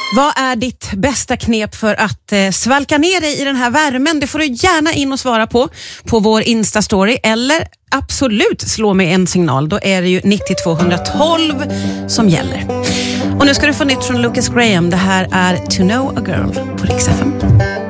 Vad är ditt bästa knep för att svalka ner dig i den här värmen? Det får du gärna in och svara på vår Insta-story, eller absolut slå mig en signal. Då är det ju 9212 som gäller. Och nu ska du få nytt från Lucas Graham. Det här är To Know a Girl på Rix FM.